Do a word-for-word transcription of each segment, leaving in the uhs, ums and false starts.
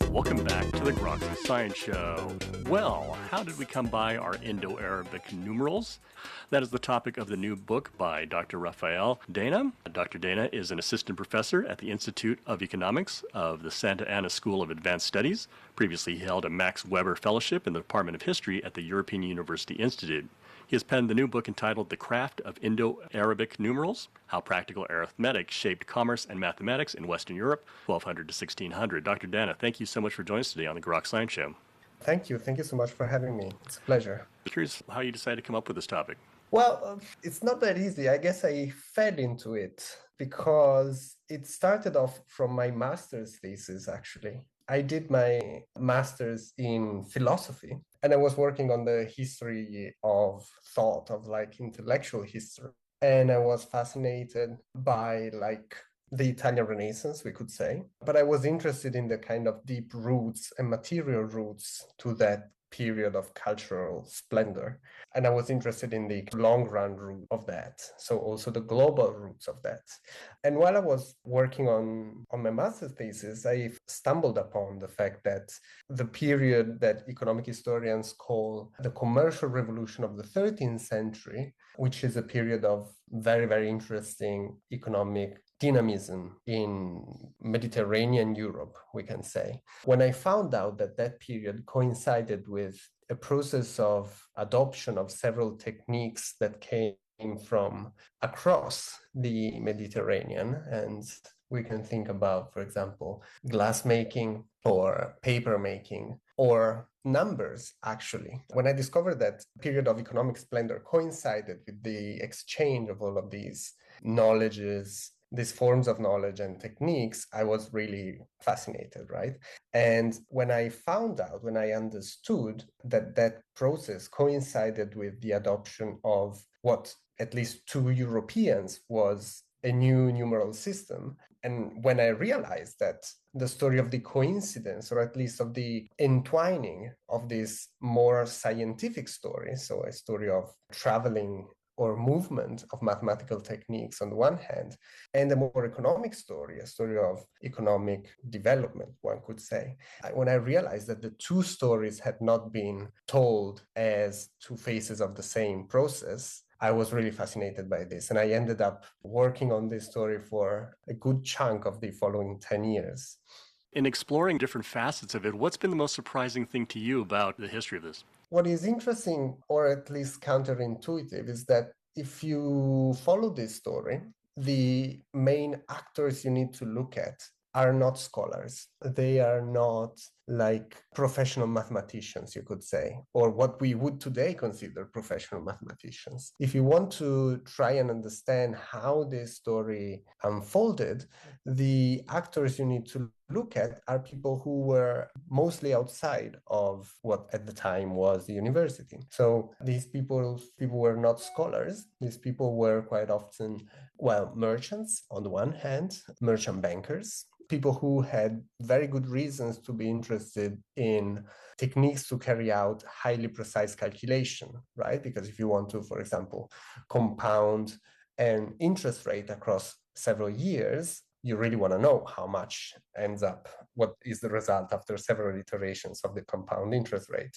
Welcome back to the Groxy Science Show. Well, how did we come by our Indo-Arabic numerals? That is the topic of the new book by Doctor Rafael Dana. Doctor Dana is an assistant professor at the Institute of Economics of the Santa Ana School of Advanced Studies. Previously, he held a Max Weber Fellowship in the Department of History at the European University Institute. He has penned the new book entitled The Craft of Indo-Arabic Numerals, How Practical Arithmetic Shaped Commerce and Mathematics in Western Europe, twelve hundred to sixteen hundred. Doctor Dana, thank you so much for joining us today on the Grok Science Show. Thank you. Thank you so much for having me. It's a pleasure. I'm curious how you decided to come up with this topic. Well, uh, it's not that easy. I guess I fell into it because it started off from my master's thesis, actually. I did my master's in philosophy, and I was working on the history of thought, of like intellectual history. And I was fascinated by like the Italian Renaissance, we could say. But I was interested in the kind of deep roots and material roots to that period of cultural splendor. And I was interested in the long run root of that. So also the global roots of that. And while I was working on, on my master's thesis, I stumbled upon the fact that the period that economic historians call the commercial revolution of the thirteenth century, which is a period of very, very interesting economic dynamism in Mediterranean Europe, we can say. When I found out that that period coincided with a process of adoption of several techniques that came from across the Mediterranean, and we can think about, for example, glass making or paper making or numbers, actually. When I discovered that period of economic splendor coincided with the exchange of all of these knowledges, these forms of knowledge and techniques, I was really fascinated, right? And when I found out, when I understood that that process coincided with the adoption of what at least to Europeans was a new numeral system, and when I realized that the story of the coincidence, or at least of the entwining of this more scientific story, so a story of traveling or movement of mathematical techniques on the one hand, and a more economic story, a story of economic development, one could say. When I realized that the two stories had not been told as two faces of the same process, I was really fascinated by this. And I ended up working on this story for a good chunk of the following ten years. In exploring different facets of it, what's been the most surprising thing to you about the history of this? What is interesting, or at least counterintuitive, is that if you follow this story, the main actors you need to look at are not scholars. They are not like professional mathematicians, you could say, or what we would today consider professional mathematicians. If you want to try and understand how this story unfolded, the actors you need to look at are people who were mostly outside of what at the time was the university. So these people, people were not scholars. These people were quite often, well, merchants on the one hand, merchant bankers, people who had very good reasons to be interested in techniques to carry out highly precise calculation, right? Because if you want to, for example, compound an interest rate across several years, you really want to know how much ends up, what is the result after several iterations of the compound interest rate.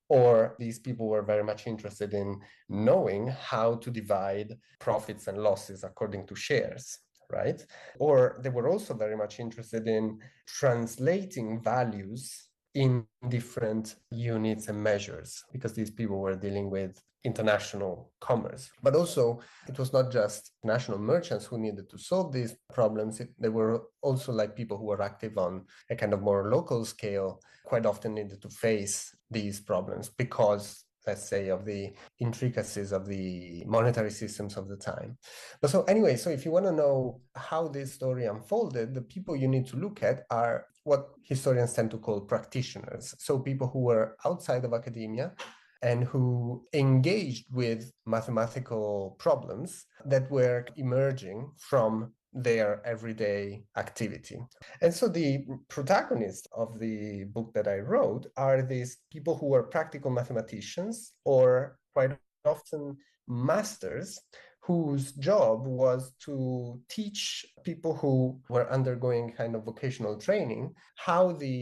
Or these people were very much interested in knowing how to divide profits and losses according to shares, right? Or they were also very much interested in translating values in different units and measures, because these people were dealing with international commerce. But also, it was not just national merchants who needed to solve these problems. It, they were also like people who were active on a kind of more local scale, quite often needed to face these problems because, let's say, of the intricacies of the monetary systems of the time. But so anyway, so if you want to know how this story unfolded, the people you need to look at are what historians tend to call practitioners. So people who were outside of academia and who engaged with mathematical problems that were emerging from their everyday activity. And so the protagonists of the book that I wrote are these people who are practical mathematicians, or quite often masters, whose job was to teach people who were undergoing kind of vocational training how the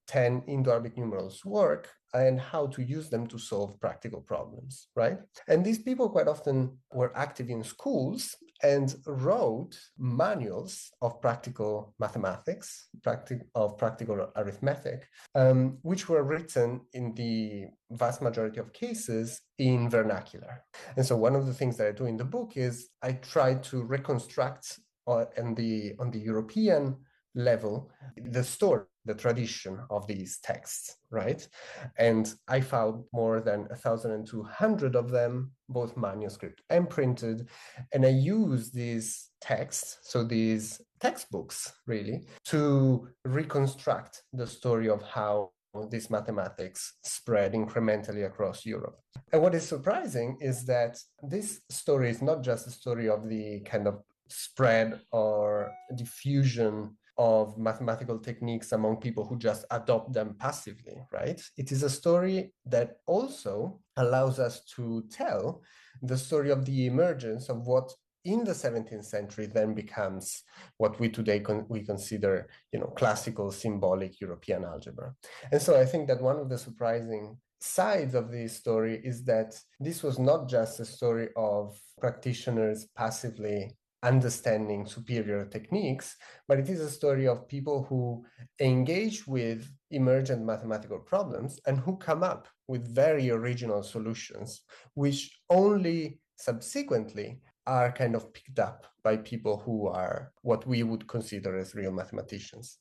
ten Indo-Arabic numerals work and how to use them to solve practical problems, right? And these people quite often were active in schools and wrote manuals of practical mathematics, practic- of practical arithmetic, um, which were written in the vast majority of cases in vernacular. And so one of the things that I do in the book is I try to reconstruct uh, on the on the European level the story, the tradition of these texts, right? And I found more than one thousand two hundred of them, both manuscript and printed. And I use these texts, so these textbooks really, to reconstruct the story of how this mathematics spread incrementally across Europe. And what is surprising is that this story is not just a story of the kind of spread or diffusion of mathematical techniques among people who just adopt them passively, right? It is a story that also allows us to tell the story of the emergence of what in the seventeenth century then becomes what we today con- we consider, you know, classical symbolic European algebra. And so I think that one of the surprising sides of this story is that this was not just a story of practitioners passively understanding superior techniques, but it is a story of people who engage with emergent mathematical problems and who come up with very original solutions, which only subsequently are kind of picked up by people who are what we would consider as real mathematicians.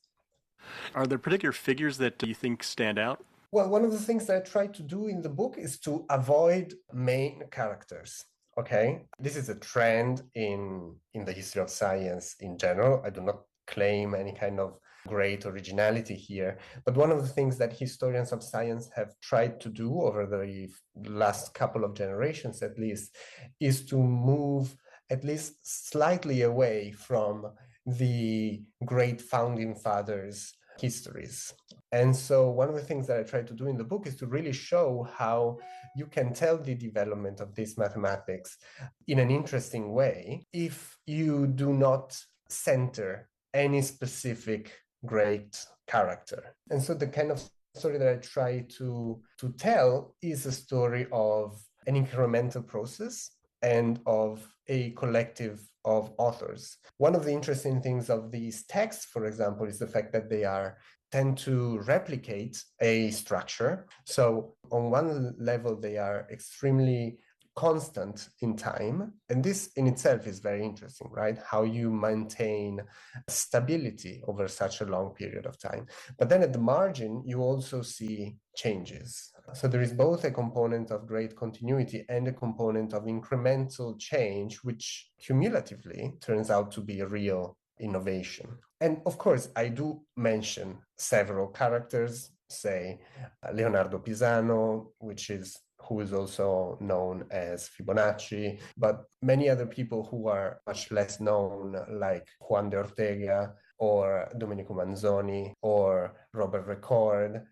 Are there particular figures that you think stand out? Well, one of the things that I try to do in the book is to avoid main characters. Okay, this is a trend in, in the history of science in general. I do not claim any kind of great originality here, but one of the things that historians of science have tried to do over the last couple of generations at least is to move at least slightly away from the great founding fathers' histories. And so one of the things that I try to do in the book is to really show how you can tell the development of this mathematics in an interesting way if you do not center any specific great character. And so the kind of story that I try to, to tell is a story of an incremental process and of a collective of authors. One of the interesting things of these texts, for example, is the fact that they are tend to replicate a structure. So on one level, they are extremely constant in time. And this in itself is very interesting, right? How you maintain stability over such a long period of time. But then at the margin, you also see changes. So there is both a component of great continuity and a component of incremental change, which cumulatively turns out to be a real innovation. And of course, I do mention several characters, say uh, Leonardo Pisano, which is who is also known as Fibonacci, but many other people who are much less known, like Juan de Ortega or Domenico Manzoni or Robert Record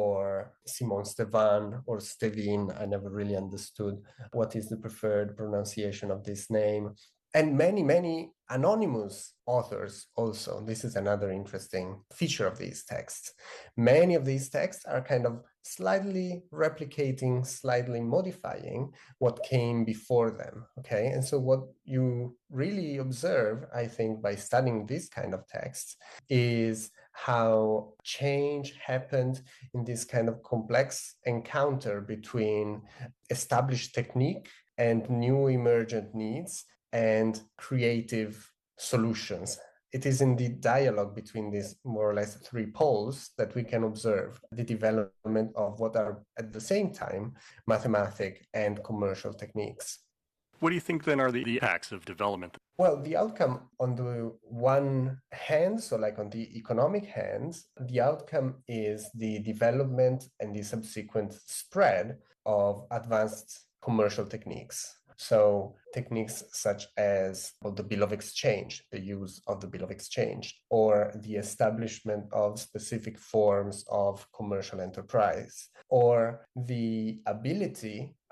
or Simon Stevan or Stevin. I never really understood what is the preferred pronunciation of this name. And many, many anonymous authors also. This is another interesting feature of these texts. Many of these texts are kind of slightly replicating, slightly modifying what came before them, okay? And so what you really observe, I think, by studying this kind of texts is how change happened in this kind of complex encounter between established technique and new emergent needs and creative solutions. It is in the dialogue between these more or less three poles that we can observe the development of what are at the same time mathematic and commercial techniques. What do you think then are the, the acts of development? Well, the outcome on the one hand, so like on the economic hand, the outcome is the development and the subsequent spread of advanced commercial techniques. So techniques such as well, the Bill of Exchange, the use of the Bill of Exchange, or the establishment of specific forms of commercial enterprise, or the ability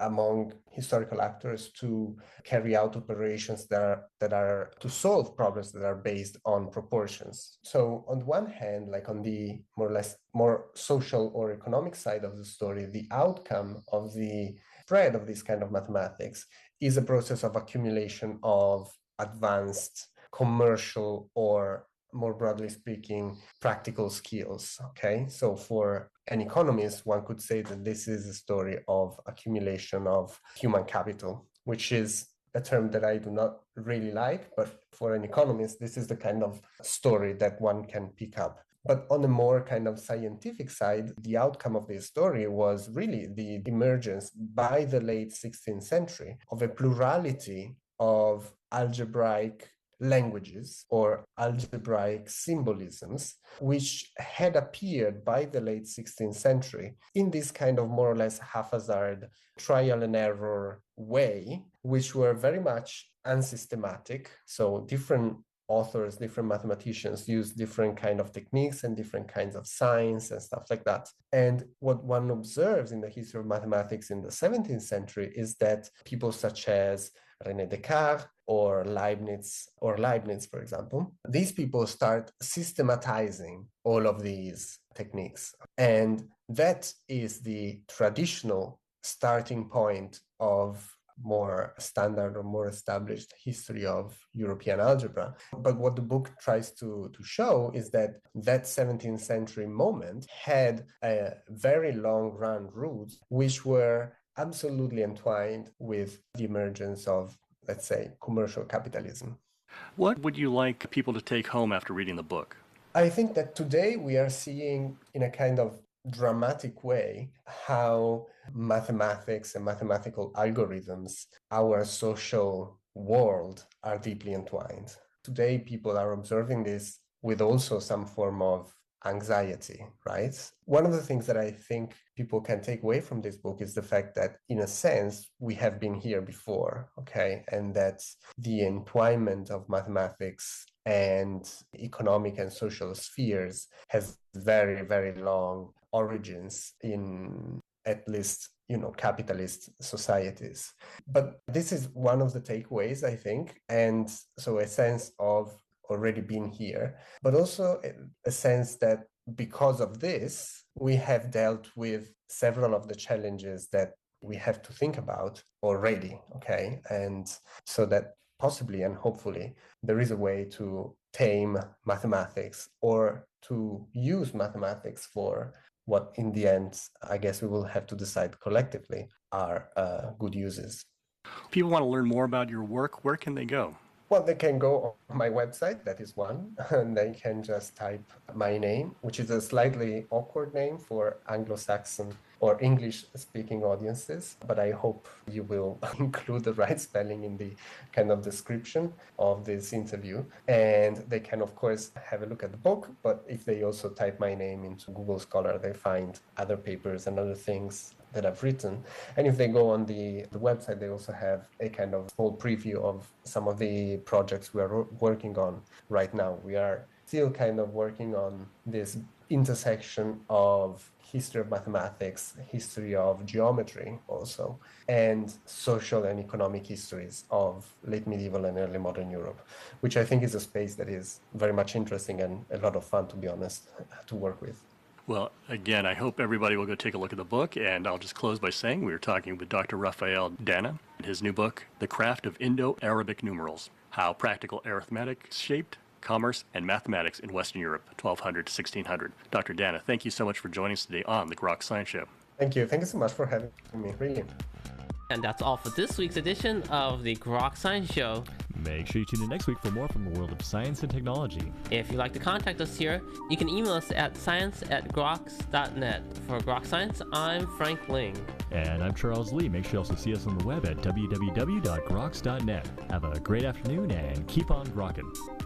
among historical actors to carry out operations that are, that are to solve problems that are based on proportions. So on the one hand, like on the more or less more social or economic side of the story, the outcome of the spread of this kind of mathematics is a process of accumulation of advanced commercial or, more broadly speaking, practical skills. Okay, so for an economist, one could say that this is a story of accumulation of human capital, which is a term that I do not really like, but for an economist, this is the kind of story that one can pick up. But on a more kind of scientific side, the outcome of this story was really the emergence by the late sixteenth century of a plurality of algebraic languages or algebraic symbolisms, which had appeared by the late sixteenth century in this kind of more or less haphazard trial and error way, which were very much unsystematic. So different authors, different mathematicians use different kind of techniques and different kinds of signs and stuff like that. And what one observes in the history of mathematics in the seventeenth century is that people such as René Descartes or Leibniz, or Leibniz, for example, these people start systematizing all of these techniques. And that is the traditional starting point of more standard or more established history of European algebra. But what the book tries to, to show is that that seventeenth century moment had a very long run roots, which were absolutely entwined with the emergence of, let's say, commercial capitalism. What would you like people to take home after reading the book? I think that today we are seeing in a kind of dramatic way how mathematics and mathematical algorithms, our social world, are deeply entwined. Today, people are observing this with also some form of anxiety, right? One of the things that I think people can take away from this book is the fact that, in a sense, we have been here before, okay? And that the entwinement of mathematics and economic and social spheres has very, very long origins in at least, you know, capitalist societies. But this is one of the takeaways, I think. And so a sense of already been here, but also a sense that because of this, we have dealt with several of the challenges that we have to think about already, okay? And so that possibly and hopefully there is a way to tame mathematics or to use mathematics for what in the end, I guess we will have to decide collectively are uh, good uses. If people want to learn more about your work, where can they go? Well, they can go on my website, that is one, and they can just type my name, which is a slightly awkward name for Anglo-Saxon or English-speaking audiences, but I hope you will include the right spelling in the kind of description of this interview. And they can, of course, have a look at the book, but if they also type my name into Google Scholar, they find other papers and other things that I've written. And if they go on the, the website, they also have a kind of small preview of some of the projects we are working on right now. We are still kind of working on this intersection of history of mathematics, history of geometry also, and social and economic histories of late medieval and early modern Europe, which I think is a space that is very much interesting and a lot of fun, to be honest, to work with. Well, again, I hope everybody will go take a look at the book, and I'll just close by saying we were talking with Doctor Raphael Dana and his new book, The Craft of Indo-Arabic Numerals, How Practical Arithmetic Shaped Commerce and Mathematics in Western Europe, twelve hundred to sixteen hundred. Doctor Dana, thank you so much for joining us today on the Grok Science Show. Thank you. Thank you so much for having me. Really. And that's all for this week's edition of the Grok Science Show. Make sure you tune in next week for more from the world of science and technology. If you'd like to contact us here, you can email us at science at groks dot net. For Grok Science, I'm Frank Ling. And I'm Charles Lee. Make sure you also see us on the web at w w w dot groks dot net. Have a great afternoon and keep on grokking.